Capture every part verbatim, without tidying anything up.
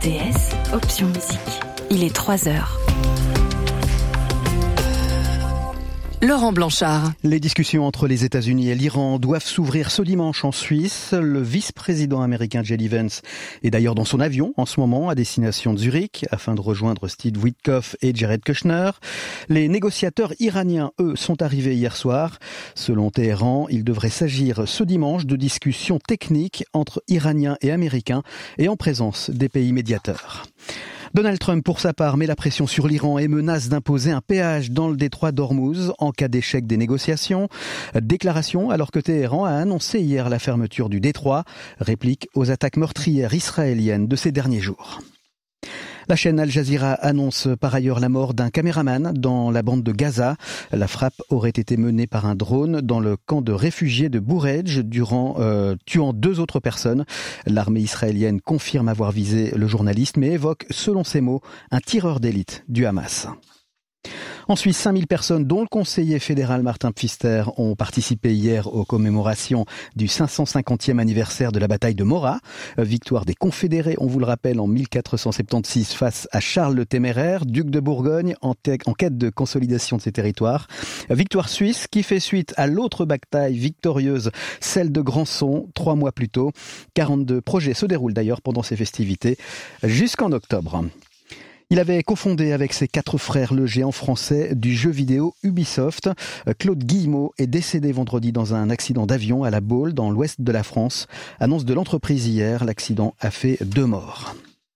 T S, option musique. Il est trois heures. Laurent Blanchard. Les discussions entre les États-Unis et l'Iran doivent s'ouvrir ce dimanche en Suisse. Le vice-président américain J D Vance est d'ailleurs dans son avion en ce moment à destination de Zurich afin de rejoindre Steve Witkoff et Jared Kushner. Les négociateurs iraniens, eux, sont arrivés hier soir. Selon Téhéran, il devrait s'agir ce dimanche de discussions techniques entre Iraniens et Américains et en présence des pays médiateurs. Donald Trump, pour sa part, met la pression sur l'Iran et menace d'imposer un péage dans le détroit d'Ormuz en cas d'échec des négociations. Déclaration alors que Téhéran a annoncé hier la fermeture du détroit, réplique aux attaques meurtrières israéliennes de ces derniers jours. La chaîne Al Jazeera annonce par ailleurs la mort d'un caméraman dans la bande de Gaza. La frappe aurait été menée par un drone dans le camp de réfugiés de Bourejdj, durant, euh, tuant deux autres personnes. L'armée israélienne confirme avoir visé le journaliste, mais évoque, selon ses mots, un tireur d'élite du Hamas. En Suisse, cinq mille personnes, dont le conseiller fédéral Martin Pfister, ont participé hier aux commémorations du cinq cent cinquantième anniversaire de la bataille de Morat. Victoire des Confédérés, on vous le rappelle, en mille quatre cent soixante-seize face à Charles le Téméraire, duc de Bourgogne, en, te- en quête de consolidation de ses territoires. Victoire suisse qui fait suite à l'autre bataille victorieuse, celle de Grandson, trois mois plus tôt. quarante-deux projets se déroulent d'ailleurs pendant ces festivités jusqu'en octobre. Il avait cofondé avec ses quatre frères le géant français du jeu vidéo Ubisoft. Claude Guillemot est décédé vendredi dans un accident d'avion à La Baule, dans l'ouest de la France. Annonce de l'entreprise hier, l'accident a fait deux morts.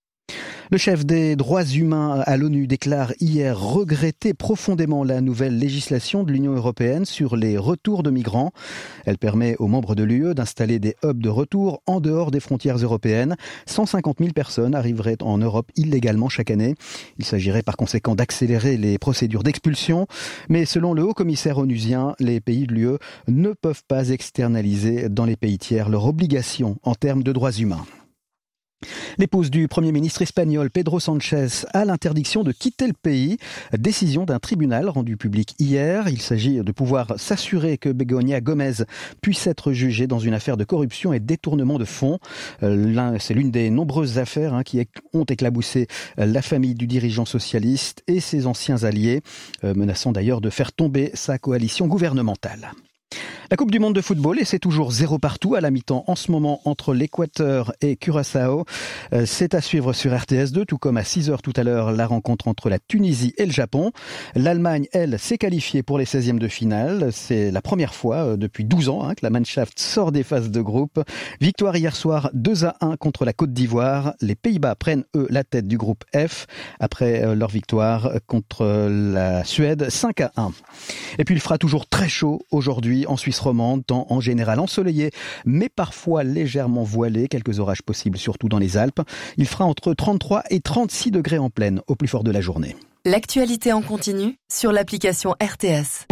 Le chef des droits humains à l'ONU déclare hier regretter profondément la nouvelle législation de l'Union européenne sur les retours de migrants. Elle permet aux membres de l'U E d'installer des hubs de retour en dehors des frontières européennes. cent cinquante mille personnes arriveraient en Europe illégalement chaque année. Il s'agirait par conséquent d'accélérer les procédures d'expulsion. Mais selon le haut-commissaire onusien, les pays de l'U E ne peuvent pas externaliser dans les pays tiers leurs obligations en termes de droits humains. L'épouse du Premier ministre espagnol Pedro Sánchez a l'interdiction de quitter le pays. Décision d'un tribunal rendue publique hier. Il s'agit de pouvoir s'assurer que Begoña Gómez puisse être jugée dans une affaire de corruption et détournement de fonds. Euh, c'est l'une des nombreuses affaires hein, qui ont éclaboussé la famille du dirigeant socialiste et ses anciens alliés, euh, menaçant d'ailleurs de faire tomber sa coalition gouvernementale. La Coupe du Monde de football, et c'est toujours zéro partout à la mi-temps en ce moment entre l'Équateur et Curaçao. Euh, c'est à suivre sur R T S deux, tout comme à six heures tout à l'heure, la rencontre entre la Tunisie et le Japon. L'Allemagne, elle, s'est qualifiée pour les seizièmes de finale. C'est la première fois euh, depuis douze ans hein, que la Mannschaft sort des phases de groupe. Victoire hier soir deux à un contre la Côte d'Ivoire. Les Pays-Bas prennent, eux, la tête du groupe F après euh, leur victoire contre euh, la Suède cinq à un. Et puis il fera toujours très chaud aujourd'hui en Suisse romande, temps en général ensoleillé, mais parfois légèrement voilé, quelques orages possibles, surtout dans les Alpes. Il fera entre trente-trois et trente-six degrés en plaine au plus fort de la journée. L'actualité en continu sur l'application R T S.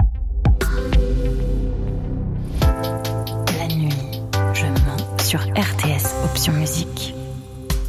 La nuit, je mens sur R T S, option musique.